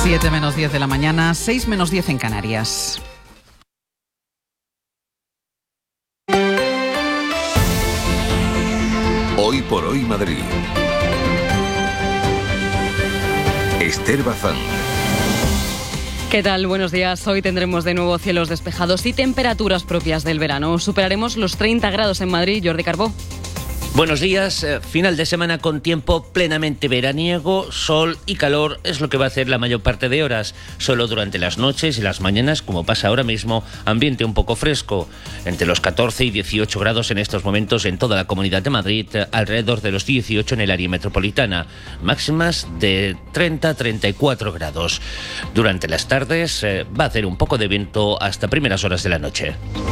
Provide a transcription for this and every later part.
7 menos 10 de la mañana, 6 menos 10 en Canarias. Hoy por hoy Madrid. Esther Bazán. ¿Qué tal? Buenos días. Hoy tendremos de nuevo cielos despejados y temperaturas propias del verano. Superaremos los 30 grados en Madrid. Jordi Carbó. Buenos días, final de semana con tiempo plenamente veraniego, sol y calor es lo que va a hacer la mayor parte de horas. Solo durante las noches y las mañanas, como pasa ahora mismo, ambiente un poco fresco. Entre los 14 y 18 grados en estos momentos en toda la Comunidad de Madrid, alrededor de los 18 en el área metropolitana. Máximas de 30-34 grados. Durante las tardes va a hacer un poco de viento hasta primeras horas de la noche.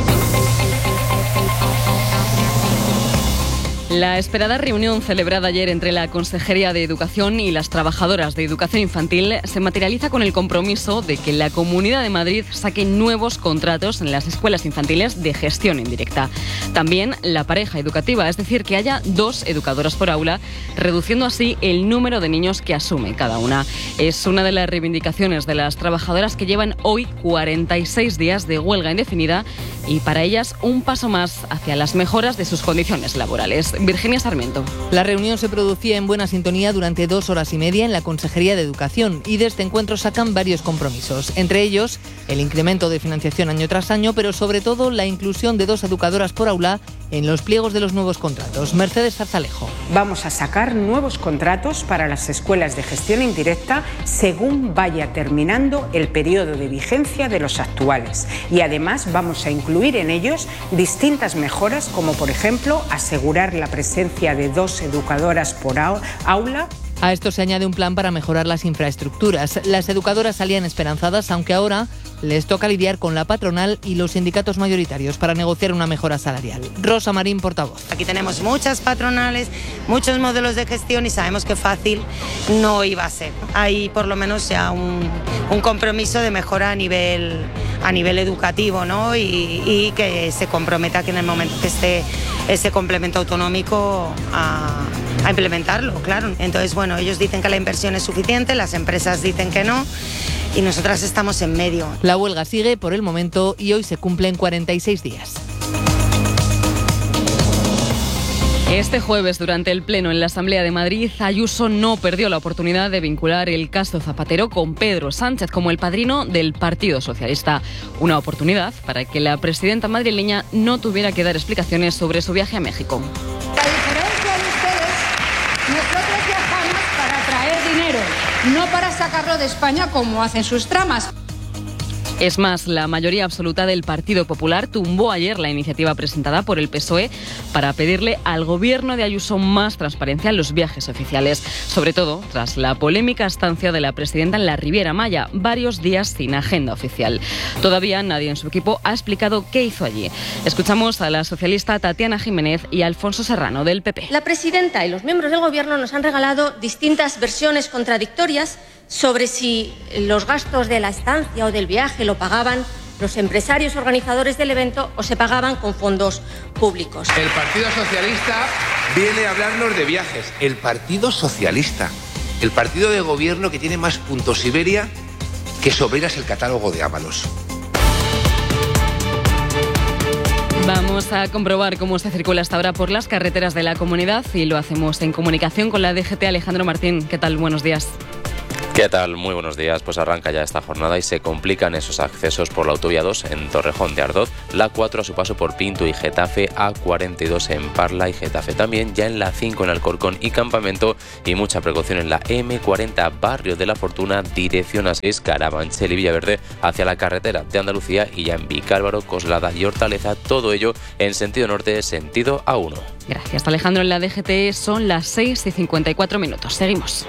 La esperada reunión celebrada ayer entre la Consejería de Educación y las trabajadoras de educación infantil se materializa con el compromiso de que la Comunidad de Madrid saque nuevos contratos en las escuelas infantiles de gestión indirecta. También la pareja educativa, es decir, que haya 2 educadoras por aula, reduciendo así el número de niños que asume cada una. Es una de las reivindicaciones de las trabajadoras que llevan hoy 46 días de huelga indefinida y para ellas un paso más hacia las mejoras de sus condiciones laborales. Virginia Sarmiento. La reunión se producía en buena sintonía durante 2 horas y media en la Consejería de Educación y de este encuentro sacan varios compromisos, entre ellos el incremento de financiación año tras año, pero sobre todo la inclusión de 2 educadoras por aula en los pliegos de los nuevos contratos. Mercedes Zarzalejo. Vamos a sacar nuevos contratos para las escuelas de gestión indirecta según vaya terminando el periodo de vigencia de los actuales. Y además vamos a incluir en ellos distintas mejoras, como por ejemplo asegurar la presencia de 2 educadoras por aula. A esto se añade un plan para mejorar las infraestructuras. Las educadoras salían esperanzadas, aunque ahora les toca lidiar con la patronal y los sindicatos mayoritarios para negociar una mejora salarial. Rosa Marín, portavoz. Aquí tenemos muchas patronales, muchos modelos de gestión y sabemos que fácil no iba a ser. Hay por lo menos ya un compromiso de mejora a nivel educativo, ¿no? Y que se comprometa que en el momento que esté ese complemento autonómico a implementarlo, claro. Entonces, bueno, ellos dicen que la inversión es suficiente, las empresas dicen que no y nosotras estamos en medio. La huelga sigue por el momento y hoy se cumplen 46 días. Este jueves, durante el Pleno en la Asamblea de Madrid, Ayuso no perdió la oportunidad de vincular el caso Zapatero con Pedro Sánchez como el padrino del Partido Socialista. Una oportunidad para que la presidenta madrileña no tuviera que dar explicaciones sobre su viaje a México. A diferencia de ustedes, nosotros viajamos para traer dinero, no para sacarlo de España como hacen sus tramas. Es más, la mayoría absoluta del Partido Popular tumbó ayer la iniciativa presentada por el PSOE para pedirle al gobierno de Ayuso más transparencia en los viajes oficiales, sobre todo tras la polémica estancia de la presidenta en la Riviera Maya, varios días sin agenda oficial. Todavía nadie en su equipo ha explicado qué hizo allí. Escuchamos a la socialista Tatiana Jiménez y a Alfonso Serrano, del PP. La presidenta y los miembros del gobierno nos han regalado distintas versiones contradictorias sobre si los gastos de la estancia o del viaje lo pagaban los empresarios organizadores del evento o se pagaban con fondos públicos. El Partido Socialista viene a hablarnos de viajes. El Partido Socialista, el partido de gobierno que tiene más puntos Iberia que Soberas el catálogo de Ábalos. Vamos a comprobar cómo se circula hasta ahora por las carreteras de la comunidad y lo hacemos en comunicación con la DGT. Alejandro Martín, ¿qué tal? Buenos días. ¿Qué tal? Muy buenos días. Pues arranca ya esta jornada y se complican esos accesos por la autovía 2 en Torrejón de Ardoz, la 4 a su paso por Pinto y Getafe, A42 en Parla y Getafe también, ya en la 5 en Alcorcón y Campamento y mucha precaución en la M40 Barrio de la Fortuna, dirección a 6 Carabanchel y Villaverde hacia la carretera de Andalucía y ya en Vicálvaro, Coslada y Hortaleza, todo ello en sentido norte, sentido A1. Gracias, Alejandro. En la DGT son las 6:54. Seguimos.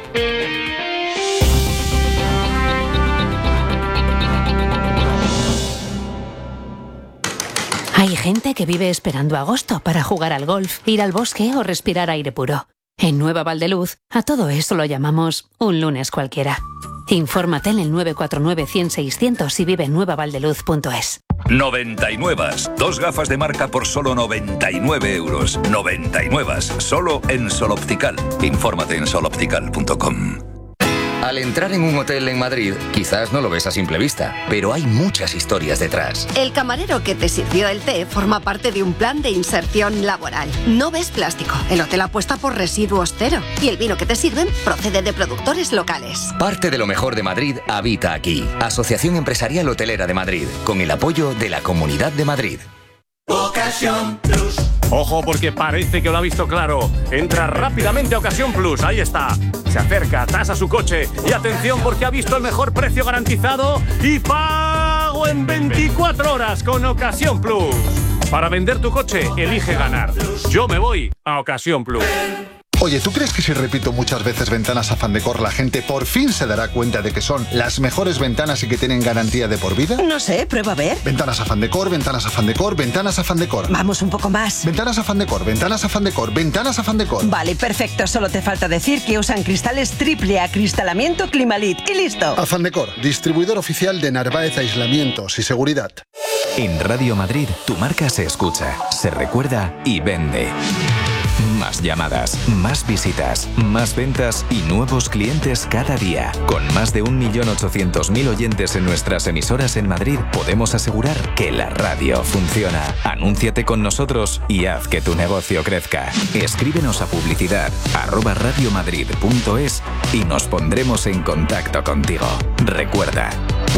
Hay gente que vive esperando agosto para jugar al golf, ir al bosque o respirar aire puro. En Nueva Valdeluz, a todo eso lo llamamos un lunes cualquiera. Infórmate en el 949-100-600 y vive en nuevavaldeluz.es. 99. 2 gafas de marca por solo 99 euros. 99. Solo en Sol Optical. Infórmate en soloptical.com. Al entrar en un hotel en Madrid, quizás no lo ves a simple vista, pero hay muchas historias detrás. El camarero que te sirvió el té forma parte de un plan de inserción laboral. No ves plástico. El hotel apuesta por residuos cero. Y el vino que te sirven procede de productores locales. Parte de lo mejor de Madrid habita aquí. Asociación Empresarial Hotelera de Madrid, con el apoyo de la Comunidad de Madrid. Ocasión Plus. Ojo, porque parece que lo ha visto claro. Entra rápidamente a Ocasión Plus, ahí está. Se acerca, tasa su coche y atención porque ha visto el mejor precio garantizado y pago en 24 horas con Ocasión Plus. Para vender tu coche, elige ganar. Yo me voy a Ocasión Plus. Oye, ¿tú crees que si repito muchas veces Ventanas Afán Decor, la gente por fin se dará cuenta de que son las mejores ventanas y que tienen garantía de por vida? No sé, prueba a ver. Ventanas Afán Decor, Ventanas Afán Decor, Ventanas Afán Decor. Vamos un poco más. Ventanas Afán Decor, Ventanas Afán Decor, Ventanas Afán Decor. Vale, perfecto. Solo te falta decir que usan cristales triple acristalamiento Climalit y listo. Afán Decor, distribuidor oficial de Narváez Aislamientos y Seguridad. En Radio Madrid, tu marca se escucha, se recuerda y vende. Más llamadas, más visitas, más ventas y nuevos clientes cada día. Con más de 1.800.000 oyentes en nuestras emisoras en Madrid, podemos asegurar que la radio funciona. Anúnciate con nosotros y haz que tu negocio crezca. Escríbenos a publicidad@radiomadrid.es y nos pondremos en contacto contigo. Recuerda,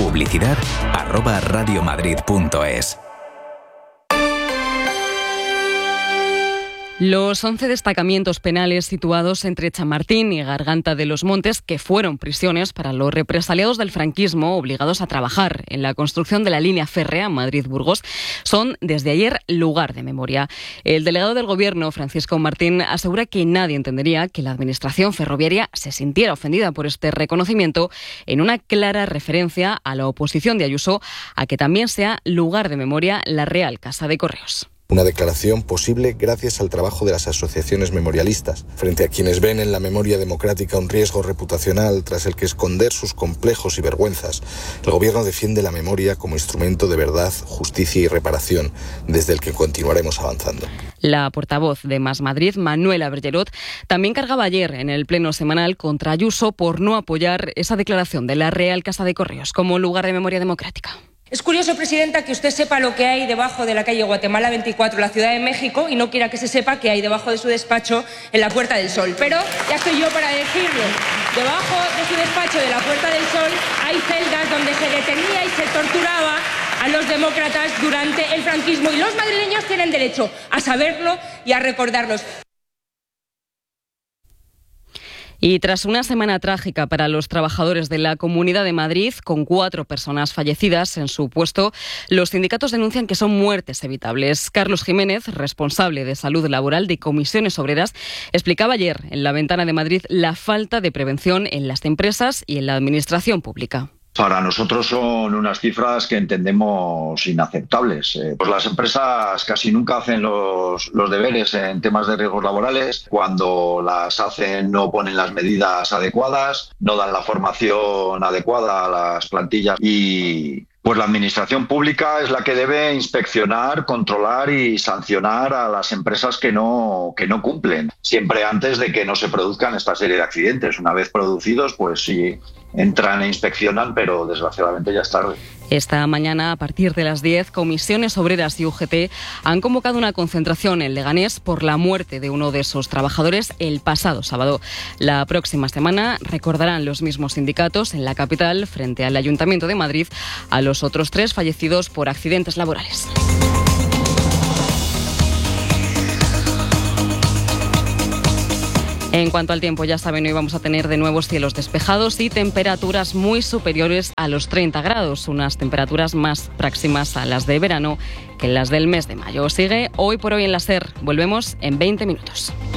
publicidad@radiomadrid.es. Los 11 destacamientos penales situados entre Chamartín y Garganta de los Montes, que fueron prisiones para los represaliados del franquismo obligados a trabajar en la construcción de la línea férrea Madrid-Burgos, son desde ayer lugar de memoria. El delegado del Gobierno, Francisco Martín, asegura que nadie entendería que la Administración ferroviaria se sintiera ofendida por este reconocimiento, en una clara referencia a la oposición de Ayuso a que también sea lugar de memoria la Real Casa de Correos. Una declaración posible gracias al trabajo de las asociaciones memorialistas, frente a quienes ven en la memoria democrática un riesgo reputacional tras el que esconder sus complejos y vergüenzas. El Gobierno defiende la memoria como instrumento de verdad, justicia y reparación, desde el que continuaremos avanzando. La portavoz de Más Madrid, Manuela Bergerot, también cargaba ayer en el pleno semanal contra Ayuso por no apoyar esa declaración de la Real Casa de Correos como lugar de memoria democrática. Es curioso, Presidenta, que usted sepa lo que hay debajo de la calle Guatemala 24, la Ciudad de México, y no quiera que se sepa que hay debajo de su despacho en la Puerta del Sol. Pero ya estoy yo para decirle, debajo de su despacho de la Puerta del Sol hay celdas donde se detenía y se torturaba a los demócratas durante el franquismo, y los madrileños tienen derecho a saberlo y a recordarlos. Y tras una semana trágica para los trabajadores de la Comunidad de Madrid, con 4 personas fallecidas en su puesto, los sindicatos denuncian que son muertes evitables. Carlos Jiménez, responsable de salud laboral de Comisiones Obreras, explicaba ayer en La Ventana de Madrid la falta de prevención en las empresas y en la administración pública. Para nosotros son unas cifras que entendemos inaceptables. Pues las empresas casi nunca hacen los deberes en temas de riesgos laborales. Cuando las hacen no ponen las medidas adecuadas, no dan la formación adecuada a las plantillas y pues la administración pública es la que debe inspeccionar, controlar y sancionar a las empresas que no cumplen, siempre antes de que no se produzcan esta serie de accidentes. Una vez producidos, pues sí, entran e inspeccionan, pero desgraciadamente ya es tarde. Esta mañana, a partir de las 10, Comisiones Obreras y UGT han convocado una concentración en Leganés por la muerte de uno de sus trabajadores el pasado sábado. La próxima semana recordarán los mismos sindicatos en la capital, frente al Ayuntamiento de Madrid, a los otros 3 fallecidos por accidentes laborales. En cuanto al tiempo, ya saben, hoy vamos a tener de nuevo cielos despejados y temperaturas muy superiores a los 30 grados, unas temperaturas más próximas a las de verano que las del mes de mayo. Sigue Hoy por Hoy en la SER. Volvemos en 20 minutos.